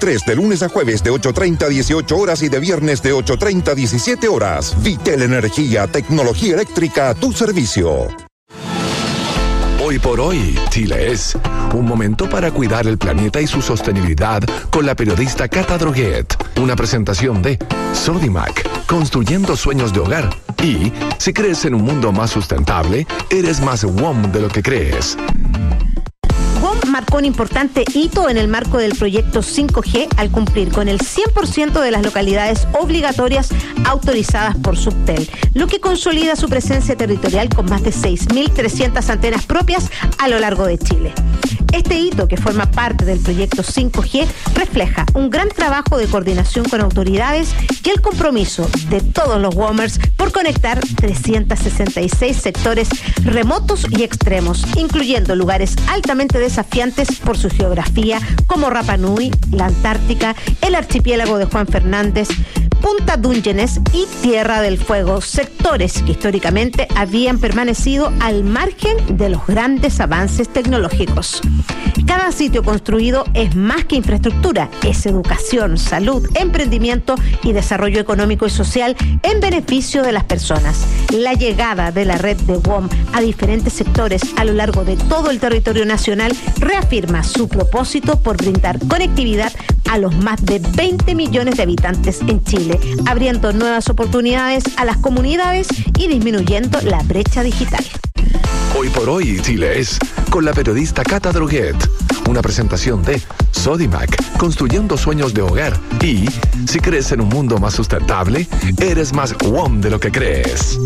23 de lunes a jueves de 8:30 a 18 horas y de viernes de 8:30 a 17 horas. Vitel Energía, tecnología eléctrica a tu servicio. Hoy por hoy, Chile es un momento para cuidar el planeta y su sostenibilidad con la periodista Cata Droguet. Una presentación de Sodimac, construyendo sueños de hogar. Y si crees en un mundo más sustentable, eres más WOM de lo que crees. WOM marcó un importante hito en el marco del proyecto 5G al cumplir con el 100% de las localidades obligatorias autorizadas por Subtel, lo que consolida su presencia territorial con más de 6.300 antenas propias a lo largo de Chile. Este hito, que forma parte del proyecto 5G, refleja un gran trabajo de coordinación con autoridades y el compromiso de todos los WOMers por conectar 366 sectores remotos y extremos, incluyendo lugares altamente desafiantes por su geografía, como Rapa Nui, la Antártica, el archipiélago de Juan Fernández, Punta Dungeones y Tierra del Fuego, sectores que históricamente habían permanecido al margen de los grandes avances tecnológicos. Cada sitio construido es más que infraestructura, es educación, salud, emprendimiento y desarrollo económico y social en beneficio de las personas. La llegada de la red de WOM a diferentes sectores a lo largo de todo el territorio nacional reafirma su propósito por brindar conectividad a los más de 20 millones de habitantes en Chile, abriendo nuevas oportunidades a las comunidades y disminuyendo la brecha digital. Hoy por hoy, Chile es con la periodista Cata Droguet. Una presentación de Sodimac, construyendo sueños de hogar. Y si crees en un mundo más sustentable, eres más WOM de lo que crees.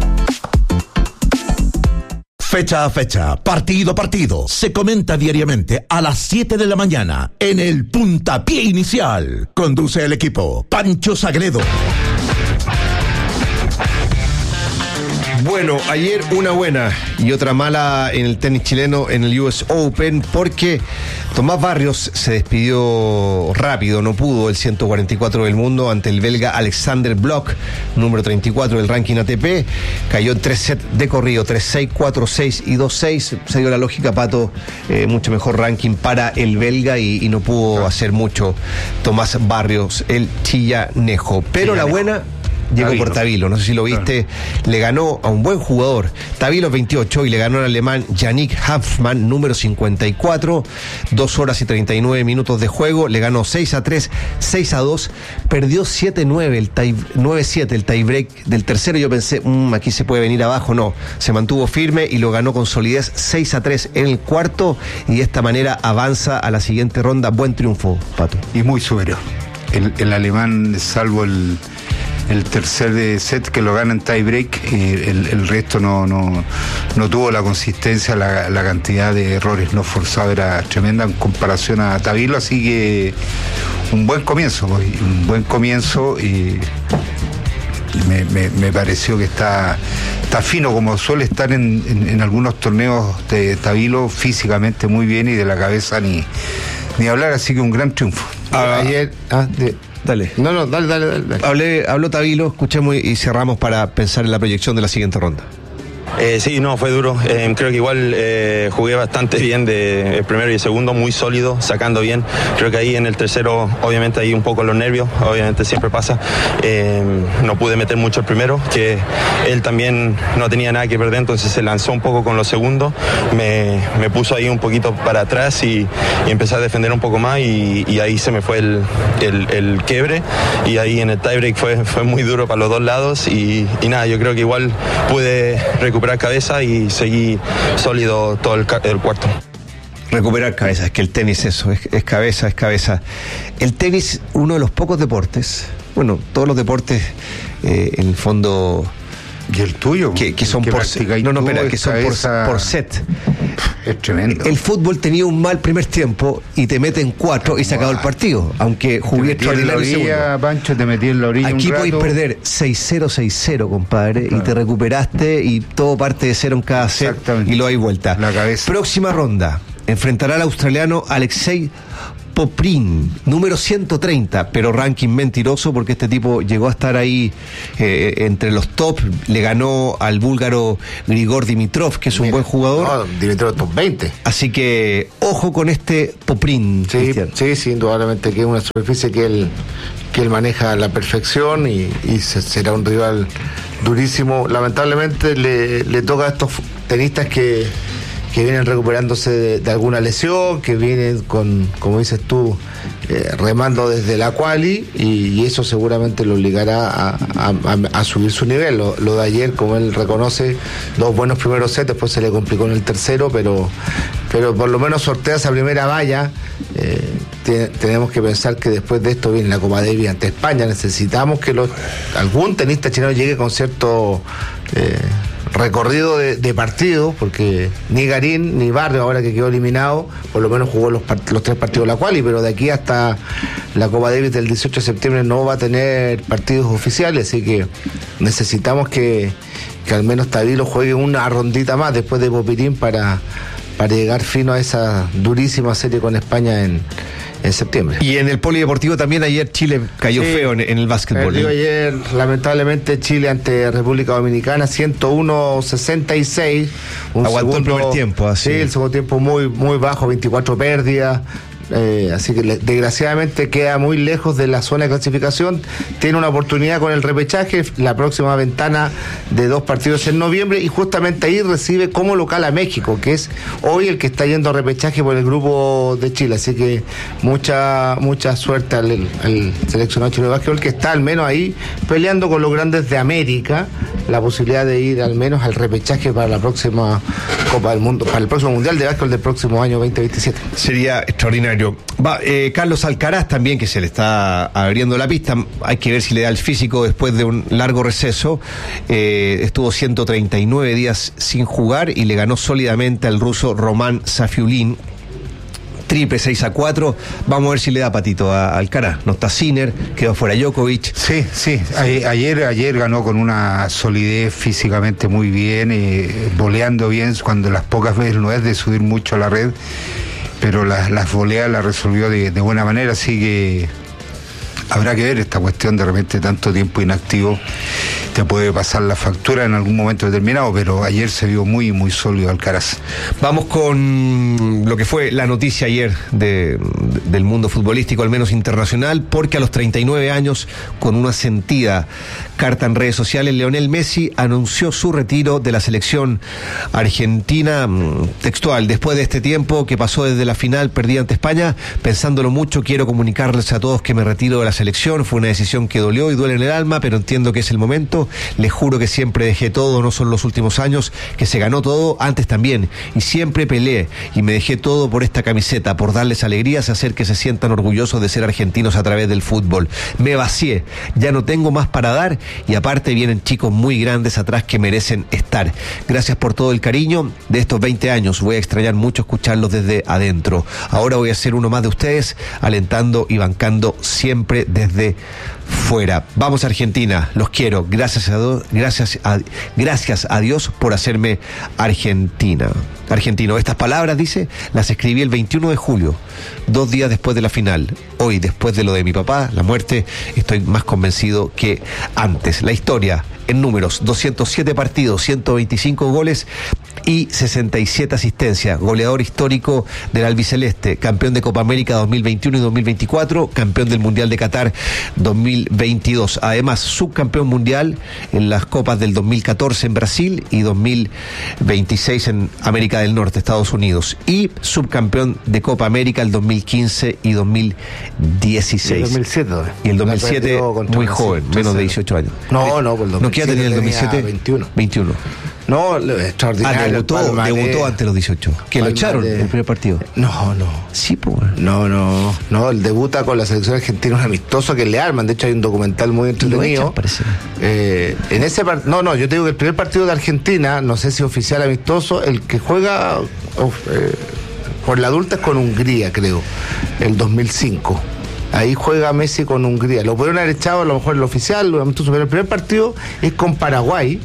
Fecha a fecha, partido a partido, se comenta diariamente a las 7 de la mañana en el Puntapié Inicial. Conduce el equipo Pancho Sagredo. Bueno, ayer una buena y otra mala en el tenis chileno en el US Open, porque Tomás Barrios se despidió rápido, no pudo, el 144 del mundo ante el belga Alexander Bloch, número 34 del ranking ATP. Cayó en 3 sets de corrido, 3-6, 4-6 y 2-6. Se dio la lógica, Pato, mucho mejor ranking para el belga y no pudo hacer mucho Tomás Barrios, el chillanejo. Pero la buena llegó por Tavilo, no sé si lo viste, le ganó a un buen jugador, Tavilo 28, y le ganó al alemán Yannick Hanfmann, número 54, 2 horas y 39 minutos de juego, le ganó 6-3, 6-2, perdió 7-9, 9-7, el tiebreak del tercero. Yo pensé, aquí se puede venir abajo, no, se mantuvo firme y lo ganó con solidez 6-3 en el cuarto, y de esta manera avanza a la siguiente ronda. Buen triunfo, Pato. Y muy superior. El alemán, salvo el tercer set que lo gana en tiebreak, el resto no tuvo la consistencia, la cantidad de errores no forzados era tremenda en comparación a Tavilo, así que un buen comienzo y me pareció que está fino, como suele estar en algunos torneos de Tavilo, físicamente muy bien, y de la cabeza ni hablar, así que un gran triunfo. Ayer, dale. No, dale. Habló Tavilo, escuchemos y cerramos para pensar en la proyección de la siguiente ronda. Sí, no, fue duro. Creo que igual jugué bastante bien de el primero y el segundo, muy sólido, sacando bien. Creo que ahí en el tercero, obviamente ahí un poco los nervios, obviamente siempre pasa. No pude meter mucho el primero, que él también no tenía nada que perder, entonces se lanzó un poco con los segundos, me puso ahí un poquito para atrás y empecé a defender un poco más, y ahí se me fue el quiebre, y ahí en el tiebreak fue muy duro para los dos lados, y nada, yo creo que igual pude recuperar cabeza y seguí sólido todo el cuarto. Recuperar cabeza, es que el tenis eso, es cabeza. El tenis, uno de los pocos deportes, bueno, todos los deportes en el fondo. ¿Y el tuyo? Que son por set. Que son por set. Es tremendo. El fútbol tenía un mal primer tiempo y te meten 4 y se acabó el partido, aunque jugué extraordinario. Pancho, te metí en la orilla. Aquí podéis perder 6-0, 6-0, compadre, claro, y te recuperaste y todo parte de cero en cada set y lo hay vuelta. La cabeza. Próxima ronda, enfrentará al australiano Alexei Poprín, número 130, pero ranking mentiroso porque este tipo llegó a estar ahí entre los top, le ganó al búlgaro Grigor Dimitrov, que es un buen jugador. No, Dimitrov top 20. Así que ojo con este Poprín. Sí, indudablemente que es una superficie que él maneja a la perfección y será un rival durísimo. Lamentablemente le toca a estos tenistas que vienen recuperándose de alguna lesión, que vienen con, como dices tú, remando desde la quali, y eso seguramente lo obligará a subir su nivel. Lo de ayer, como él reconoce, 2 buenos primeros sets, después se le complicó en el tercero, pero por lo menos sortea esa primera valla. Tenemos que pensar que después de esto viene la Copa Davis ante España. Necesitamos que algún tenista chileno llegue con cierto recorrido de partidos, porque ni Garín ni Barrio, ahora que quedó eliminado, por lo menos jugó los 3 partidos de la quali, pero de aquí hasta la Copa Davis del 18 de septiembre no va a tener partidos oficiales, así que necesitamos que al menos Tavilo juegue una rondita más después de Popirín para llegar fino a esa durísima serie con España en septiembre. Y en el polideportivo también ayer Chile cayó feo en el básquetbol. Ayer lamentablemente Chile ante República Dominicana 101-66. Aguantó el primer tiempo. Así. Sí, el segundo tiempo muy, muy bajo, 24 pérdidas. Así que desgraciadamente queda muy lejos de la zona de clasificación. Tiene una oportunidad con el repechaje, la próxima ventana de 2 partidos en noviembre, y justamente ahí recibe como local a México, que es hoy el que está yendo a repechaje por el grupo de Chile. Así que mucha suerte al seleccionado chileno de básquetbol, que está al menos ahí peleando con los grandes de América la posibilidad de ir al menos al repechaje para la próxima Copa del Mundo, para el próximo Mundial de Básquetbol del próximo año 2027. Sería extraordinario. Carlos Alcaraz también, que se le está abriendo la pista. Hay que ver si le da el físico después de un largo receso. Estuvo 139 días sin jugar y le ganó sólidamente al ruso Roman Safiulin. Triple 6-4. Vamos a ver si le da patito a Alcaraz. No está Sinner, quedó fuera Djokovic. Sí. Ayer ganó con una solidez físicamente muy bien, voleando bien, cuando las pocas veces no es de subir mucho a la red, pero las voleas las resolvió de buena manera, así que habrá que ver esta cuestión. De repente tanto tiempo inactivo te puede pasar la factura en algún momento determinado, pero ayer se vio muy, muy sólido Alcaraz. Vamos con lo que fue la noticia ayer del mundo futbolístico, al menos internacional, porque a los 39 años, con una sentida carta en redes sociales, Lionel Messi anunció su retiro de la selección argentina. Textual: después de este tiempo que pasó desde la final perdida ante España, pensándolo mucho, quiero comunicarles a todos que me retiro de la selección. Fue una decisión que dolió y duele en el alma, pero entiendo que es el momento. Les juro que siempre dejé todo, no son los últimos años, que se ganó todo, antes también, y siempre peleé y me dejé todo por esta camiseta, por darles alegrías, hacer que se sientan orgullosos de ser argentinos a través del fútbol. Me vacié, ya no tengo más para dar, y aparte vienen chicos muy grandes atrás que merecen estar. Gracias por todo el cariño de estos 20 años, voy a extrañar mucho escucharlos desde adentro. Ahora voy a ser uno más de ustedes, alentando y bancando siempre desde fuera. Vamos Argentina, los quiero, gracias a Dios por hacerme argentino. Estas palabras, dice, las escribí el 21 de julio, 2 días después de la final. Hoy, después de lo de mi papá, la muerte, estoy más convencido que antes. La historia en números: 207 partidos, 125 goles y 67 asistencias. Goleador histórico del albiceleste, campeón de Copa América 2021 y 2024, campeón del Mundial de Qatar 2022. Además, subcampeón mundial en las Copas del 2014 en Brasil y 2026 en América del Norte, Estados Unidos. Y subcampeón de Copa América el 2015 y 2016. Y el 2007. Y el 2007 muy joven, menos de 18 años. No, por el 2007. ¿No qué edad tenía el 2007? 21. No, extraordinario. Debutó ante los 18. Que lo echaron el primer partido. No. Sí, pues. No, él debuta con la selección argentina, un amistoso que le arman. De hecho, hay un documental muy entretenido. En ese yo te digo que el primer partido de Argentina, no sé si oficial amistoso, el que juega por la adulta es con Hungría, creo, el 2005. Ahí juega Messi con Hungría. Lo pudieron haber echado a lo mejor el oficial, pero el primer partido es con Paraguay.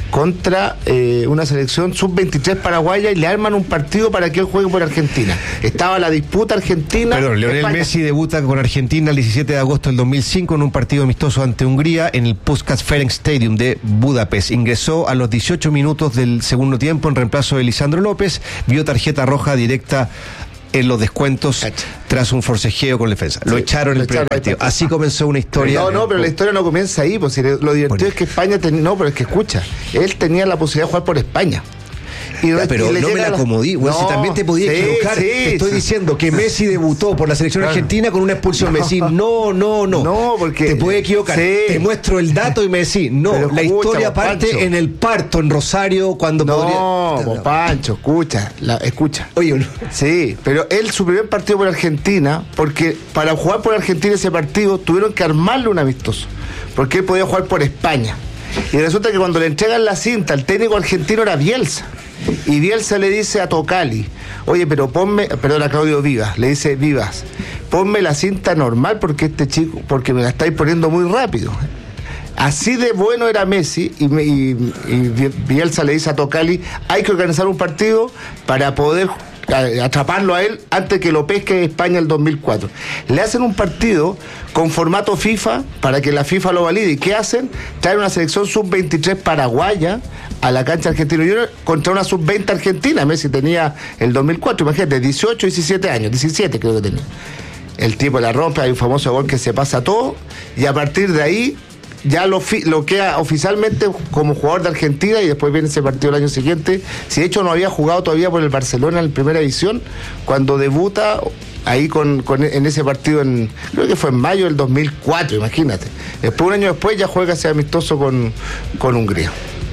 contra una selección sub-23 paraguaya y le arman un partido para que él juegue por Argentina. Estaba la disputa Argentina. Perdón, Lionel España. Messi debuta con Argentina el 17 de agosto del 2005 en un partido amistoso ante Hungría en el Puskás Ferenc Stadium de Budapest. Ingresó a los 18 minutos del segundo tiempo en reemplazo de Lisandro López, vio tarjeta roja directa en los descuentos tras un forcejeo con la defensa. Lo echaron en el primer partido. Así comenzó una historia. Pero la historia no comienza ahí, pues si lo divertido es que España pero es que escucha, él tenía la posibilidad de jugar por España. Pero no me la acomodí, si también te podía equivocar. Te estoy diciendo que Messi debutó por la selección argentina con una expulsión. Me decís, no, porque te puede equivocar. Te muestro el dato y me decís, no, la historia parte en el parto en Rosario cuando podría. Pancho, escucha. Oye, sí, pero él su primer partido por Argentina, porque para jugar por Argentina ese partido tuvieron que armarle un amistoso, porque él podía jugar por España. Y resulta que cuando le entregan la cinta, el técnico argentino era Bielsa. Y Bielsa le dice a Tocali, oye, a Claudio Vivas, le dice, Vivas, ponme la cinta normal porque me la estáis poniendo muy rápido. Así de bueno era Messi y Bielsa le dice a Tocali, hay que organizar un partido para poder atraparlo a él antes que lo pesque España el 2004. Le hacen un partido con formato FIFA para que la FIFA lo valide. ¿Y qué hacen? Traen una selección sub-23 paraguaya a la cancha argentina contra una sub-20 argentina. Messi tenía el 2004, imagínate, 18, 17 años, 17 creo que tenía. El tipo la rompe, hay un famoso gol que se pasa todo y a partir de ahí ya lo queda oficialmente como jugador de Argentina y después viene ese partido el año siguiente. Si de hecho no había jugado todavía por el Barcelona en primera división, cuando debuta ahí en ese partido, creo que fue en mayo del 2004, imagínate. Después, un año después, ya juega ese amistoso con Hungría.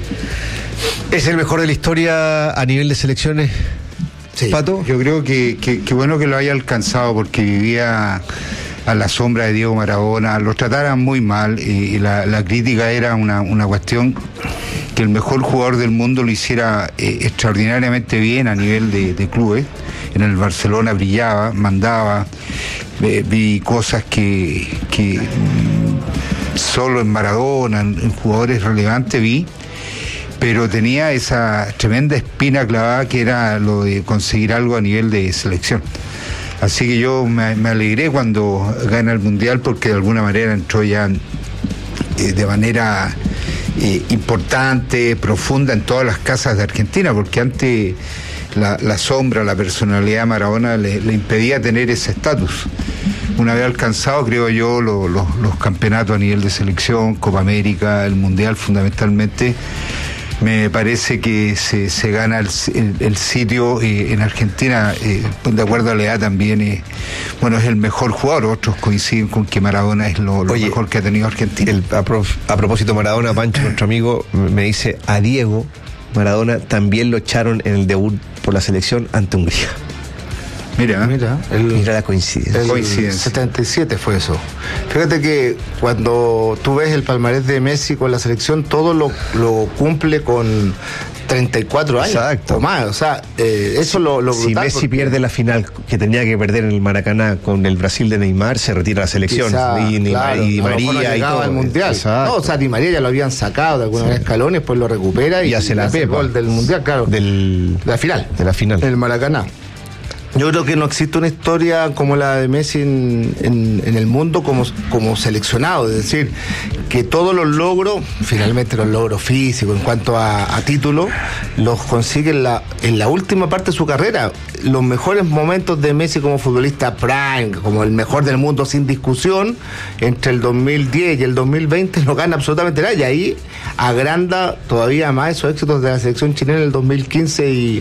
¿Es el mejor de la historia a nivel de selecciones? Sí, Pato. Yo creo que bueno que lo haya alcanzado porque vivía a la sombra de Diego Maradona, lo trataran muy mal y la crítica era una cuestión que el mejor jugador del mundo lo hiciera extraordinariamente bien a nivel de clubes. En el Barcelona brillaba, mandaba, vi cosas que solo en Maradona, en jugadores relevantes vi, pero tenía esa tremenda espina clavada que era lo de conseguir algo a nivel de selección. Así que yo me alegré cuando gana el Mundial porque de alguna manera entró ya de manera importante, profunda en todas las casas de Argentina, porque antes la sombra, la personalidad de Maradona le impedía tener ese estatus. Una vez alcanzado, creo yo, los campeonatos a nivel de selección, Copa América, el Mundial fundamentalmente, me parece que se gana el sitio en Argentina, de acuerdo a la edad también, es el mejor jugador. Otros coinciden con que Maradona es lo mejor que ha tenido Argentina. A propósito de Maradona, Pancho, nuestro amigo, me dice, a Diego Maradona también lo echaron en el debut por la selección ante Hungría. Mira la coincidencia. El 77 fue eso. Fíjate que cuando tú ves el palmarés de Messi con la selección, todo lo cumple con 34 años. Exacto. O más, o sea, eso lo si brutal. Messi pierde la final que tenía que perder en el Maracaná con el Brasil de Neymar, se retira la selección. Y Di María y todo. Al Mundial. Exacto. No, o sea, Di María ya lo habían sacado de alguna vez escalones, después lo recupera y hace la pepa. Gol del Mundial, claro. De la final. El Maracaná. Yo creo que no existe una historia como la de Messi en el mundo como seleccionado, es decir, que todos los logros, finalmente los logros físicos en cuanto a títulos, los consigue en la última parte de su carrera. Los mejores momentos de Messi como futbolista prime, como el mejor del mundo sin discusión, entre el 2010 y el 2020 no gana absolutamente nada, y ahí agranda todavía más esos éxitos de la selección chilena en el 2015 y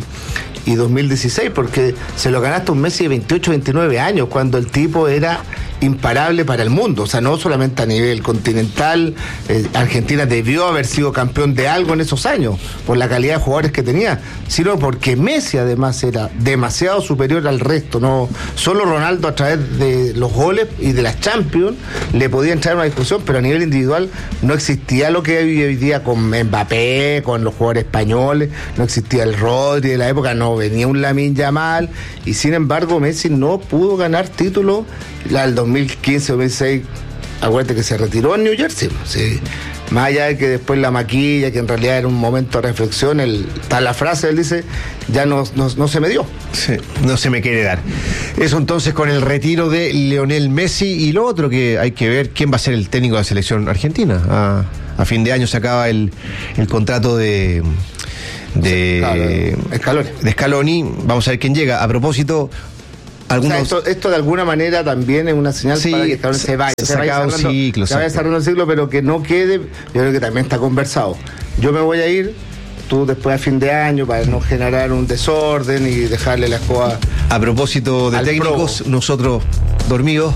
2016, porque se lo ganaste un Messi de 28, 29 años, cuando el tipo era imparable para el mundo, o sea, no solamente a nivel continental. Argentina debió haber sido campeón de algo en esos años, por la calidad de jugadores que tenía, sino porque Messi además era demasiado superior al resto. No solo Ronaldo, a través de los goles y de las Champions, le podía entrar en una discusión, pero a nivel individual no existía lo que hay hoy día con Mbappé, con los jugadores españoles, no existía el Rodri de la época, no venía un Lamine Yamal, y sin embargo Messi no pudo ganar título. El 2015-2016, acuérdate que se retiró en New Jersey, sí. más allá de que después la maquilla, que en realidad era un momento de reflexión, está la frase, él dice, ya no se me dio. Sí, no se me quiere dar. Eso entonces con el retiro de Lionel Messi, y lo otro que hay que ver, quién va a ser el técnico de la selección argentina. A fin de año se acaba el contrato de Scaloni. Vamos a ver quién llega. A propósito, esto de alguna manera también es una señal para que Scaloni se vaya. Se vaya cerrando el ciclo, pero que no quede. Yo creo que también está conversado. Yo me voy a ir, tú después a fin de año, para no generar un desorden y dejarle la escoba. A propósito de técnicos, nosotros dormidos,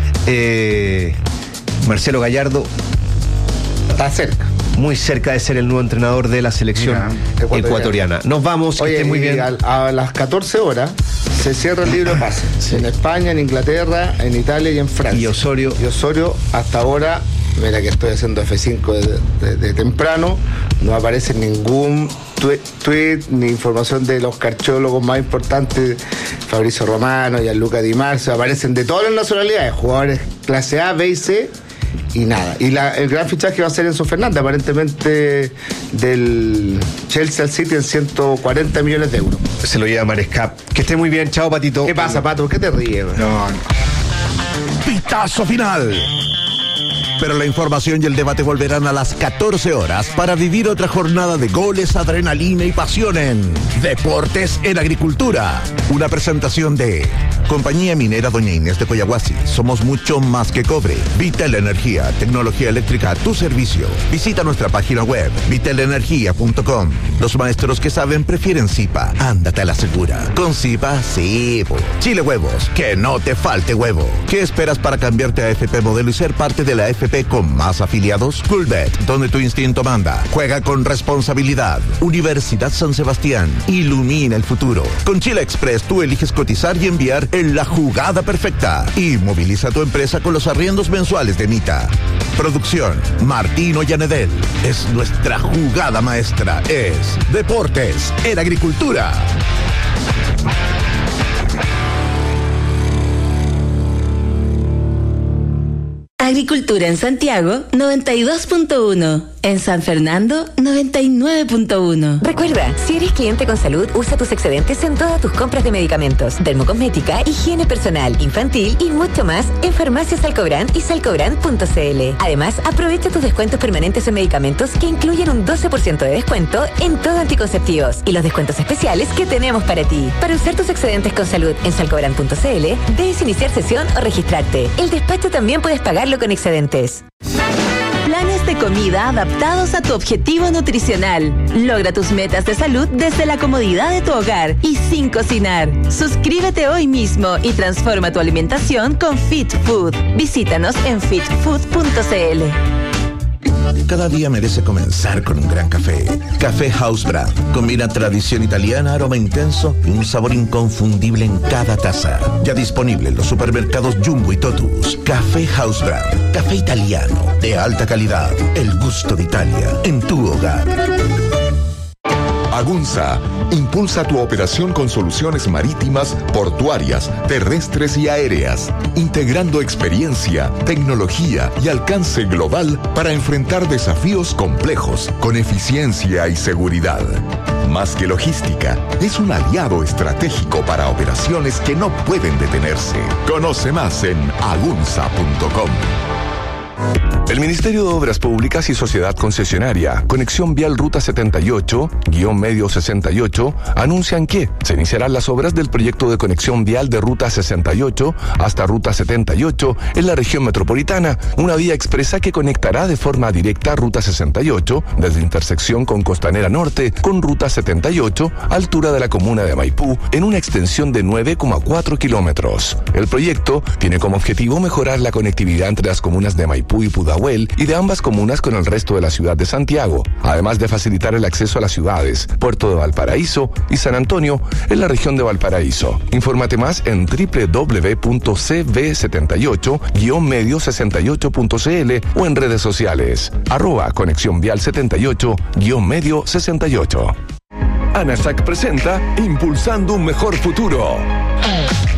Marcelo Gallardo está cerca. Muy cerca de ser el nuevo entrenador de la selección ecuatoriana. Nos vamos, que esté muy bien. A las 14 horas se cierra el libro de pases. Sí. En España, en Inglaterra, en Italia y en Francia. Y Osorio hasta ahora, mira que estoy haciendo F5 de temprano, no aparece ningún tweet ni información de los carchólogos más importantes, Fabricio Romano, Gianluca Di Marzio, aparecen de todas las nacionalidades, jugadores clase A, B y C, y nada. Y el gran fichaje va a ser Enzo Fernández, aparentemente del Chelsea al City en 140 millones de euros. Se lo lleva Marescap. Que esté muy bien, chao Patito. ¿Qué pasa, Pato? ¿Por qué te ríes? No. Pitazo final. Pero la información y el debate volverán a las 14 horas para vivir otra jornada de goles, adrenalina y pasión en Deportes en Agricultura. Una presentación de Compañía Minera Doña Inés de Coyahuasi. Somos mucho más que cobre. Vitel Energía, tecnología eléctrica a tu servicio. Visita nuestra página web, vitelenergia.com. Los maestros que saben prefieren Zipa. Ándate a la segura. Con Zipa, sí. Chile Huevos, que no te falte huevo. ¿Qué esperas para cambiarte a FP Modelo y ser parte de la FP con más afiliados? Coolbet, donde tu instinto manda. Juega con responsabilidad. Universidad San Sebastián, ilumina el futuro. Con Chile Express tú eliges cotizar y enviar en la jugada perfecta. Y moviliza tu empresa con los arriendos mensuales de Mita. Producción, Martino Llanedel. Es nuestra jugada maestra. Es Deportes en Agricultura. Agricultura en Santiago, 92.1. En San Fernando, 99.1. Recuerda, si eres cliente con salud, usa tus excedentes en todas tus compras de medicamentos, dermocosmética, higiene personal, infantil y mucho más en Farmacias Salcobrán y salcobrán.cl. Además, aprovecha tus descuentos permanentes en medicamentos que incluyen un 12% de descuento en todo anticonceptivos y los descuentos especiales que tenemos para ti. Para usar tus excedentes con salud en salcobrán.cl, debes iniciar sesión o registrarte. El despacho también puedes pagarlo con excedentes. Planes de comida adaptados a tu objetivo nutricional. Logra tus metas de salud desde la comodidad de tu hogar y sin cocinar. Suscríbete hoy mismo y transforma tu alimentación con Fit Food. Visítanos en fitfood.cl. Cada día merece comenzar con un gran café. Café House Brand. Combina tradición italiana, aroma intenso y un sabor inconfundible en cada taza. Ya disponible en los supermercados Jumbo y Totus. Café House Brand. Café italiano de alta calidad. El gusto de Italia en tu hogar. Agunza impulsa tu operación con soluciones marítimas, portuarias, terrestres y aéreas, integrando experiencia, tecnología y alcance global para enfrentar desafíos complejos con eficiencia y seguridad. Más que logística, es un aliado estratégico para operaciones que no pueden detenerse. Conoce más en agunza.com. El Ministerio de Obras Públicas y Sociedad Concesionaria, Conexión Vial Ruta 78-Medio 68, anuncian que se iniciarán las obras del proyecto de conexión vial de Ruta 68 hasta Ruta 78 en la región metropolitana, una vía expresa que conectará de forma directa Ruta 68 desde intersección con Costanera Norte con Ruta 78, altura de la comuna de Maipú, en una extensión de 9,4 kilómetros. El proyecto tiene como objetivo mejorar la conectividad entre las comunas de Maipú y Pudahuel y de ambas comunas con el resto de la ciudad de Santiago, además de facilitar el acceso a las ciudades Puerto de Valparaíso y San Antonio en la región de Valparaíso. Infórmate más en www.cv78-medio68.cl o en redes sociales @Conexión Vial 78-Medio 68. ANASAC presenta Impulsando un Mejor Futuro.